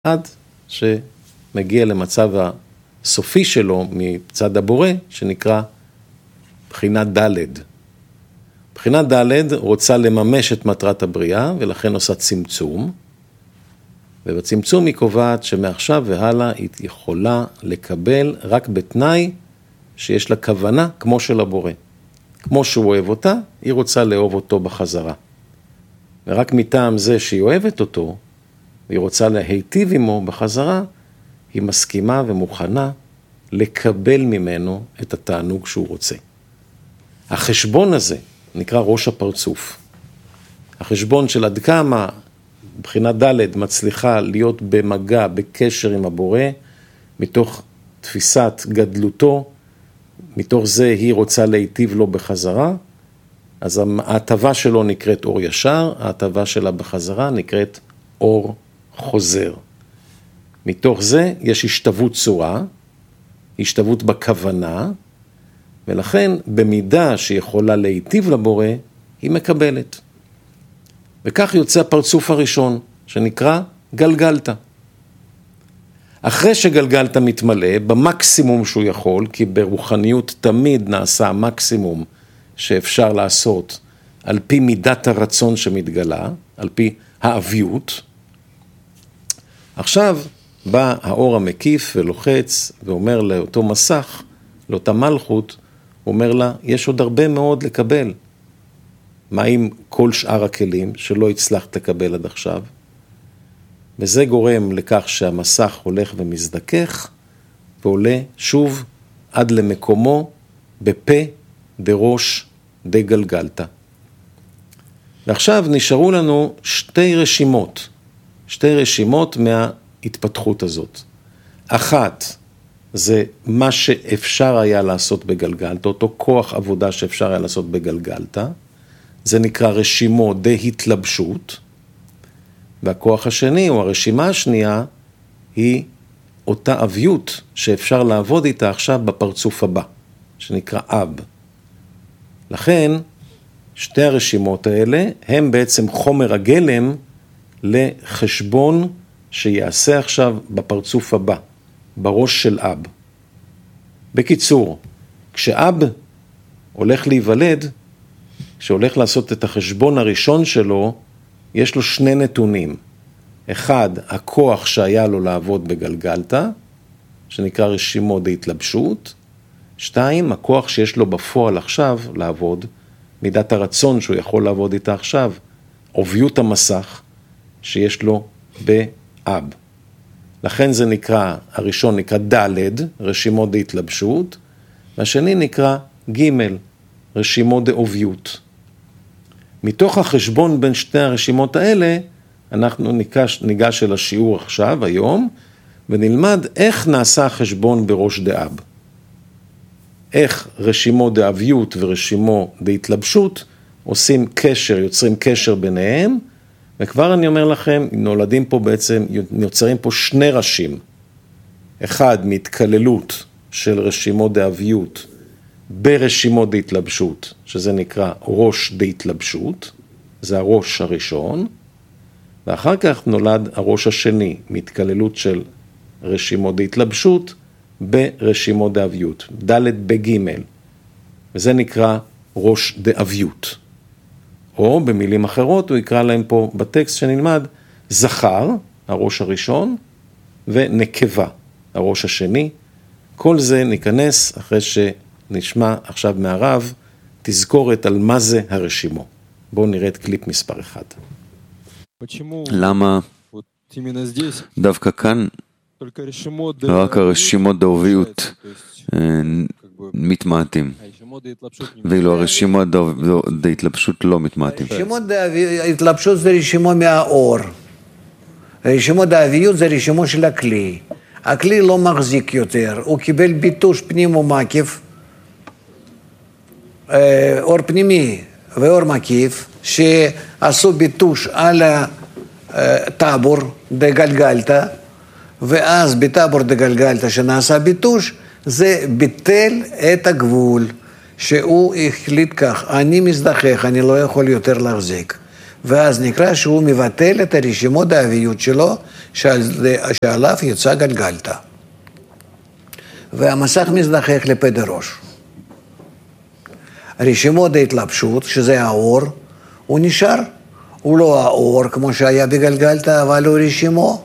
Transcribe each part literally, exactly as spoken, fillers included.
עד שמגיע למצב הסופי שלו מצד הבורא, שנקרא בחינת ד'. בחינת ד' רוצה לממש את מטרת הבריאה, ולכן עושה צמצום, ובצמצום היא קובעת שמעכשיו והלאה היא יכולה לקבל רק בתנאי שיש לה כוונה כמו של הבורא. כמו שהוא אוהב אותה, היא רוצה לאהוב אותו בחזרה. ורק מטעם זה שהיא אוהבת אותו, והיא רוצה להיטיב עמו בחזרה, היא מסכימה ומוכנה לקבל ממנו את התענוג שהוא רוצה. החשבון הזה נקרא ראש הפרצוף. החשבון של עד כמה בחינת ד' מצליחה להיות במגע, בקשר עם הבורא, מתוך תפיסת גדלותו, מתוך זה היא רוצה להיטיב לו בחזרה, אז ההטבה שלו נקראת אור ישר, ההטבה שלה בחזרה נקראת אור חוזר. מתוך זה יש השתוות צורה, השתוות בכוונה, ולכן במידה שיכולה להיטיב לבורא, היא מקבלת. וכך יוצא הפרצוף הראשון, שנקרא גלגלת. אחרי שגלגלת מתמלא, במקסימום שהוא יכול, כי ברוחניות תמיד נעשה המקסימום שאפשר לעשות, על פי מידת הרצון שמתגלה, על פי האביות. עכשיו בא האור המקיף ולוחץ, ואומר לאותו מסך, לאותה מלכות, הוא אומר לה, יש עוד הרבה מאוד לקבל. מה עם כל שאר הכלים שלא הצלחת לקבל עד עכשיו? וזה גורם לכך שהמסך הולך ומזדכך, ועולה שוב עד למקומו בפה דראש דגלגלת. ועכשיו נשארו לנו שתי רשימות, שתי רשימות מההתפתחות הזאת. אחת, זה מה שאפשר היה לעשות בגלגלת, אותו כוח עבודה שאפשר היה לעשות בגלגלת, זה נקרא רשימו דהתלבשות, והכוח השני, או הרשימה השנייה, היא אותה אביות שאפשר לעבוד איתה עכשיו בפרצוף הבא, שנקרא אב. לכן, שתי הרשימות האלה, הם בעצם חומר הגלם לחשבון שיעשה עכשיו בפרצוף הבא, בראש של אב. בקיצור, כשאב הולך להיוולד, כשהולך לעשות את החשבון הראשון שלו, יש לו שני נתונים. אחד, הכוח שהיה לו לעבוד בגלגלת, שנקרא רשימו דהתלבשות. שתיים, הכוח שיש לו בפועל עכשיו לעבוד, מידת הרצון שהוא יכול לעבוד איתה עכשיו, עוביות המסך שיש לו באב. לכן זה נקרא, הראשון נקרא ד', רשימו דהתלבשות, והשני נקרא ג', רשימו דעוביות. מתוך החשבון בין שתי הרשימות האלה, אנחנו ניגש, ניגש אל השיעור עכשיו, היום, ונלמד איך נעשה החשבון בראש דאב. איך רשימו דאביות ורשימו דהתלבשות עושים קשר, יוצרים קשר ביניהם, וכבר אני אומר לכם, נולדים פה בעצם, יוצרים פה שני ראשים. אחד, מהתקללות של רשימו דאביות, ברשימו דהתלבשות, שזה נקרא ראש דהתלבשות, זה הראש הראשון, ואחר כך נולד הראש השני, מהתקללות של רשימו דהתלבשות, ברשימו דאביות, ד' בג', וזה נקרא ראש דאביות. או במילים אחרות, הוא יקרא להם פה בטקסט שנלמד, זכר, הראש הראשון, ונקבה, הראש השני. כל זה ניכנס אחרי ש... נשמע עכשיו מהרב תזכורת על מה זה הרשימו. בואו נראה את קליפ מספר אחד. למה דווקא כאן רק הרשימות דאוביות מתמעטים, ואילו הרשימות דהתלבשות לא מתמעטים? רשימות דהתלבשות זה רשימו מהאור. רשימות דאביות זה רשימו של הכלי. הכלי לא מחזיק יותר, הוא קיבל ביטוש פנים ומקיף, אור פנימי ואור מקיף, שעשו ביטוש על הטבור דגלגלת, ואז בטבור דגלגלת שנעשה ביטוש, זה ביטל את הגבול, שהוא החליט כך, אני מזדחך, אני לא יכול יותר להחזיק. ואז נקרא שהוא מבטל את הרשימות האביות שלו, שעליו יצא גלגלתא. והמסך מזדחך לפה דראש. רשימות ההתלבשות, שזה האור, הוא נשאר. הוא לא האור כמו שהיה בגלגלתא, אבל הוא רשימו.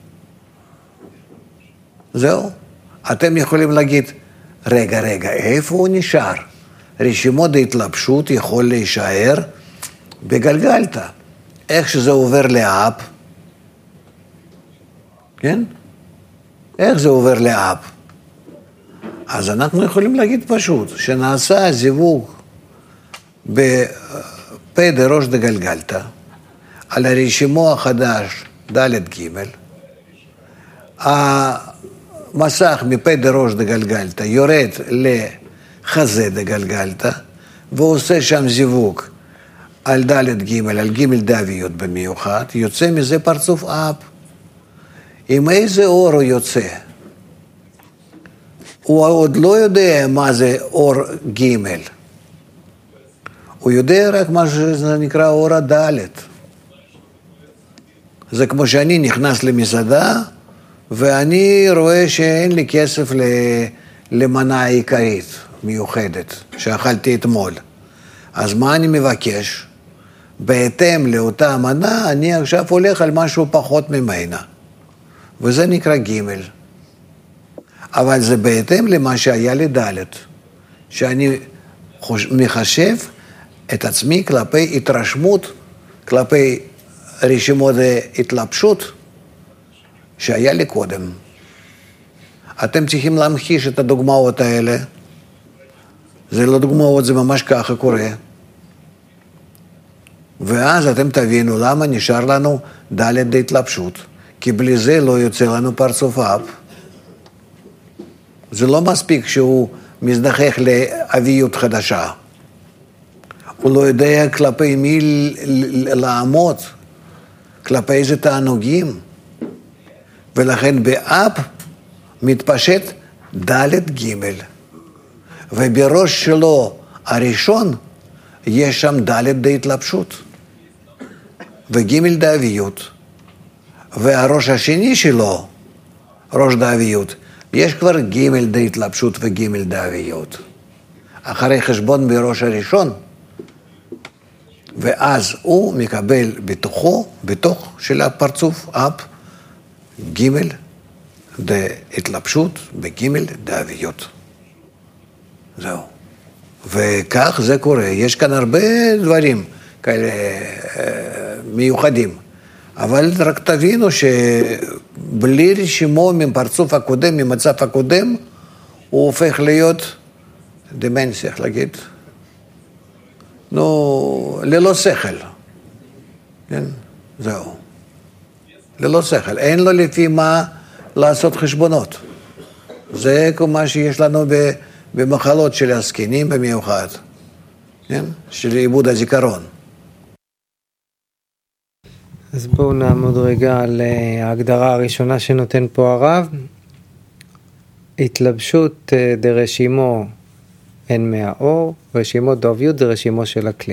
זהו. אתם יכולים להגיד, רגע, רגע, איפה הוא נשאר? רשימות ההתלבשות יכול להישאר בגלגלתא. איך שזה עובר לאב? כן? איך זה עובר לאב? אז אנחנו יכולים להגיד פשוט, שנעשה זיווג בפה דראש דגלגלתא, על הרשימו החדש ד' ג', המסך מפה דראש דגלגלתא יורד לחזה דגלגלתא, ועושה שם זיווג על ד' ג', על ג' דאביות במיוחד, יוצא מזה פרצוף אב. עם איזה אור הוא יוצא? הוא עוד לא יודע מה זה אור ג', הוא יודע רק מה שזה נקרא אור הדלת. זה כמו שאני נכנס למסעדה, ואני רואה שאין לי כסף למנה העיקרית, מיוחדת, שאכלתי אתמול. אז מה אני מבקש? בהתאם לאותה מנה, אני עכשיו הולך על משהו פחות ממנה. וזה נקרא ג'. אבל זה בהתאם למה שהיה לי ד', שאני מחשב את עצמי כלפי התרשמות, כלפי רשימות התלבשות שהיה לי קודם. אתם צריכים להמחיש את הדוגמאות האלה. זה לא דוגמאות, זה ממש ככה קורה. ואז אתם תבינו למה נשאר לנו ד' התלבשות. כי בלי זה לא יוצא לנו פרצוף אב. זה לא מספיק שהוא מזדחך לאביות חדשה. הוא לא יודע כלפי מי לעמוד, כלפי איזה תענוגים. ולכן באב מתפשט ד' ג', ובראש שלו הראשון יש שם ד' דהתלבשות, וג' דאביות. והראש השני שלו, ראש דאביות, יש כבר ג' דהתלבשות וג' דאביות. אחרי חשבון בראש הראשון, ואז הוא מקבל בתוכו, בתוך של הפרצוף אב, ג' דהתלבשות וג' דאביות. זהו. וכך זה קורה. יש כאן הרבה דברים כאלה מיוחדים. אבל רק תבינו שבלי רשימו מפרצוף הקודם, ממצב הקודם, הוא הופך להיות דמנציה, להגיד. נו, ללא שכל. כן? זהו. ללא שכל. אין לו לפי מה לעשות חשבונות. זה כמו שיש לנו במחלות של הזקנים במיוחד. כן? של איבוד הזיכרון. אז בואו נעמוד רגע על ההגדרה הראשונה שנותן פה הרב. התלבשות דרשימו הן מהאור, רשימו דאביות זה רשימו של הכלי.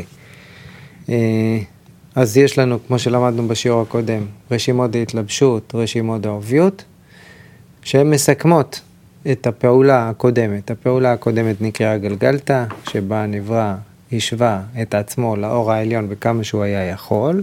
אז יש לנו, כמו שלמדנו בשיעור הקודם, רשימות דהתלבשות, רשימות דאביות, שהן מסכמות את הפעולה הקודמת. הפעולה הקודמת נקראה גלגלתא, שבה נברא, השווה את עצמו לאור העליון בכמה שהוא היה יכול,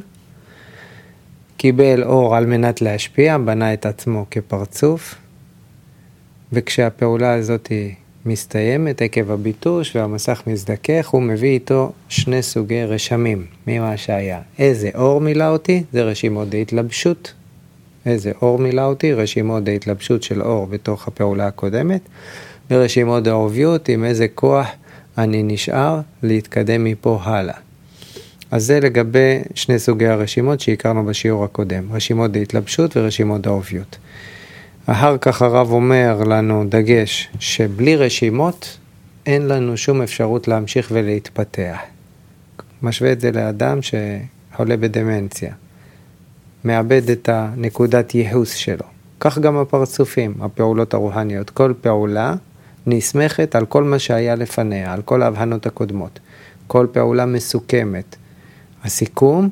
קיבל אור על מנת להשפיע, בנה את עצמו כפרצוף, וכשהפעולה הזאת היא מסתיימת עקב הביטוש והמסך מזדכך, הוא מביא איתו שני סוגי רשמים ממה שהיה. איזה אור מילא אותי? זה רשימות דהתלבשות. איזה אור מילא אותי? רשימות דהתלבשות של אור בתוך הפעולה הקודמת, ורשימות דאביות עם איזה כוח אני נשאר להתקדם מפה הלאה. אז זה לגבי שני סוגי הרשימות שהכרנו בשיעור הקודם, רשימות דהתלבשות ורשימות דאביות. אחר כך הרב אומר לנו דגש שבלי רשימות אין לנו שום אפשרות להמשיך ולהתפתח. משווה את זה לאדם שחולה בדמנציה, מאבד את הנקודת ייחוס שלו. כך גם הפרצופים, הפעולות הרוחניות, כל פעולה נסמכת על כל מה שהיה לפניה, על כל ההבהנות הקודמות. כל פעולה מסוכמת. הסיכום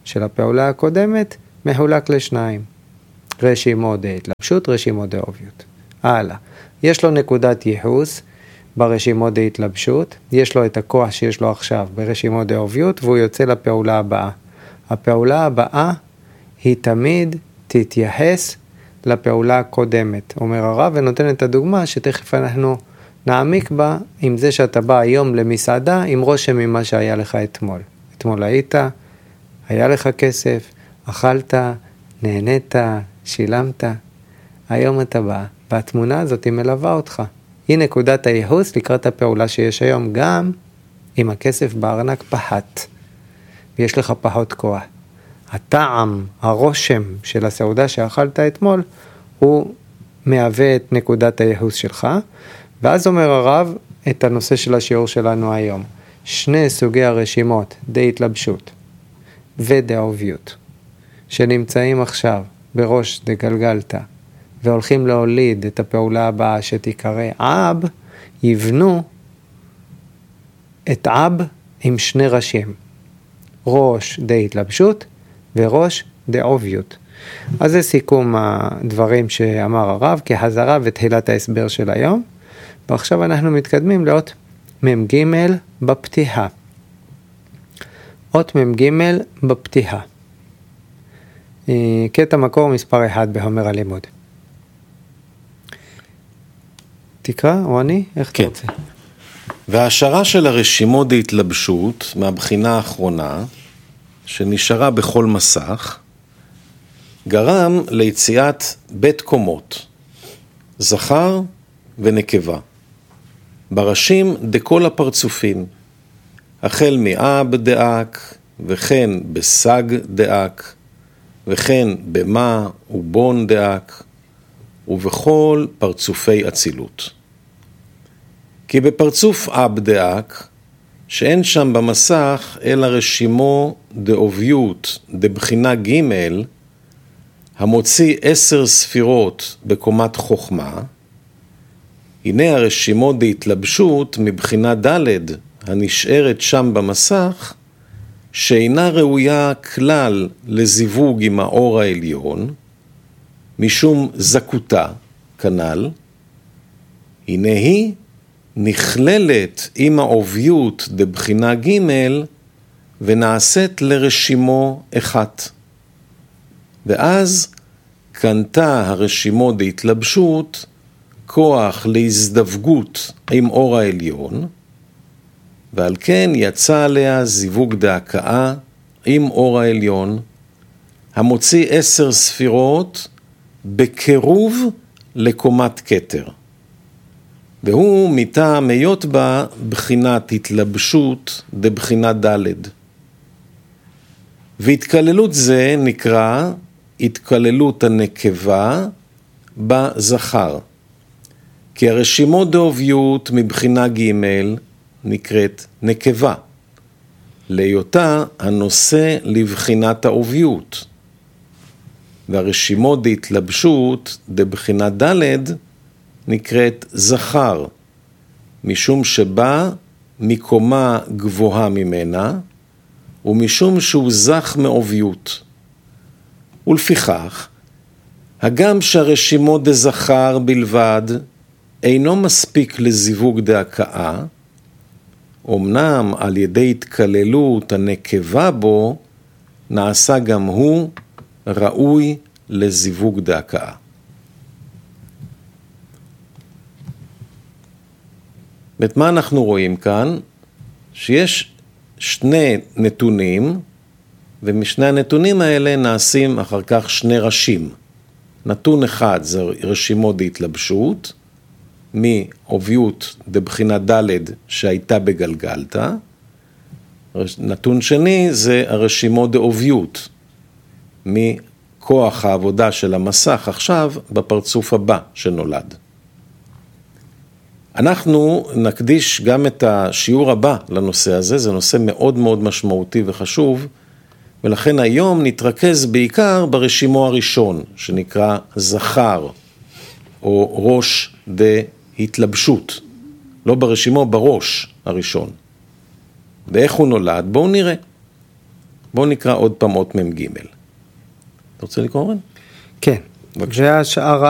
של הפעולה הקודמת מחולק לשניים. רשימות דהתלבשות, רשימות דאוביות. הלאה. יש לו נקודת ייחוס ברשימות דהתלבשות, יש לו את הכוח שיש לו עכשיו ברשימות דאוביות, והוא יוצא לפעולה הבאה. הפעולה הבאה היא תמיד תתייחס לפעולה הקודמת. אומר הרב ונותן את הדוגמה שתכף אנחנו נעמיק בה עם זה שאתה בא היום למסעדה עם רושם ממה שהיה לך אתמול. אתמול היית, היה לך כסף, אכלת, נהנית, שילמת. היום אתה בא, והתמונה הזאת היא מלווה אותך. היא נקודת הייחוס לקראת הפעולה שיש היום, גם אם הכסף בארנק פחת, ויש לך פחות כוח. הטעם, הרושם של הסעודה שאכלת אתמול, הוא מהווה את נקודת הייחוס שלך, ואז אומר הרב את הנושא של השיעור שלנו היום. שני סוגי הרשימות, דהתלבשות ודאוביות, שנמצאים עכשיו בראש דגלגלת, והולכים להוליד את הפעולה הבאה שתיקרא אב, יבנו את אב עם שני ראשים, ראש דהתלבשות וראש דאוביות. אז זה סיכום הדברים שאמר הרב כחזרה ותחילת ההסבר של היום, ועכשיו אנחנו מתקדמים לאות מ"ג בפתיחה. אות מ"ג בפתיחה. קטע מקור מספר אחד בהומר הלימוד. תקרא או אני? איך כן. אתה רוצה? וההשערה של הרשימות דהתלבשות מהבחינה האחרונה, שנשארה בכל מסך, גרם ליציאת בית קומות, זכר ונקבה, בראשים דכל הפרצופים, החל מאב דאק, וכן בסג דאק, וכן במה ובון דאק, ובכל פרצופי אצילות. כי בפרצוף אב דאק, שאין שם במסך אלא רשימו דאוביות דבחינה ג' המוציא עשר ספירות בקומת חוכמה, הנה הרשימות דהתלבשות מבחינה ד' הנשארת שם במסך, שאינה ראויה כלל לזיווג עם האור העליון, משום זקותה כנ"ל, הנה היא נכללת עם האוביות דבחינה ג' ונעשית לרשימו אחת. ואז קנתה הרשימות דהתלבשות כוח להזדווגות עם אור העליון, ועל כן יצא עליה זיווג דהכאה עם אור העליון, המוציא עשר ספירות בקירוב לקומת כתר. והוא מטעם היות בה בחינת התלבשות דבחינת ד'. והתקללות זה נקרא התקללות הנקבה בזכר. כי הרשימות דאוביות מבחינה ג' נקראת נקבה, להיותה הנושא לבחינת האוביות. והרשימות דהתלבשות דבחינת ד' נקראת זכר, משום שבא מקומה גבוהה ממנה, ומשום שהוא זך מאוביות. ולפיכך, הגם שהרשימות דזכר בלבד אינו מספיק לזיווג דהכאה, אמנם על ידי התקללות הנקבה בו, נעשה גם הוא ראוי לזיווג דהכאה. ואת מה אנחנו רואים כאן? שיש שני נתונים, ומשני הנתונים האלה נעשים אחר כך שני ראשים. נתון אחד זה רשימות דהתלבשות, מאוביות דבחינת ד' שהייתה בגלגלתא. נתון שני זה הרשימות דאוביות, מכוח העבודה של המסך עכשיו בפרצוף הבא שנולד. אנחנו נקדיש גם את השיעור הבא לנושא הזה, זה נושא מאוד מאוד משמעותי וחשוב, ולכן היום נתרכז בעיקר ברשימו הראשון, שנקרא זכר, או ראש דהתלבשות, לא ברשימו, בראש הראשון. ואיך הוא נולד? בואו נראה. בואו נקרא עוד פעם אות מ"ג. אתה רוצה לקרוא אורן? כן. והשארה